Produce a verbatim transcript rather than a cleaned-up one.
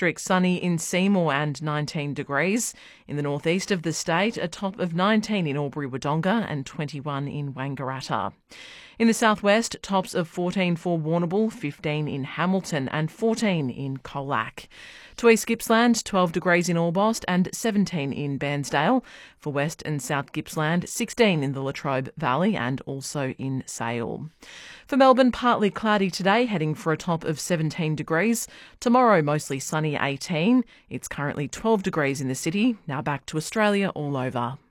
district, sunny in Seymour and nineteen degrees. In the northeast of the state, a top of nineteen in Albury-Wodonga and twenty-one in Wangaratta. In the southwest, tops of fourteen for Warrnambool, fifteen in Hamilton and fourteen in Colac. To East Gippsland, twelve degrees in Orbost and seventeen in Bairnsdale. For West and South Gippsland, sixteen in the Latrobe Valley and also in Sale. For Melbourne, partly cloudy today, heading for a top of seventeen degrees. Tomorrow, mostly sunny, eighteen. It's currently twelve degrees in the city. Now back to Australia All Over.